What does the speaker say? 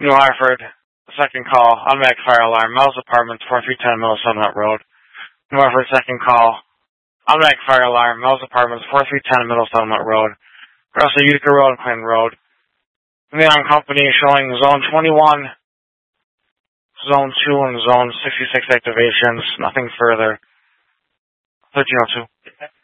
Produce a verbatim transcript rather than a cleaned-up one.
New Hartford, second call, automatic fire alarm, Mel's Apartments, four three one zero Middle Settlement Road. New Hartford, second call, automatic fire alarm, Mel's Apartments, four three one zero Middle Settlement Road. Across the Utica Road and Clinton Road. Neon Company showing Zone twenty-one, Zone two, and Zone sixty-six activations. Nothing further. thirteen oh two.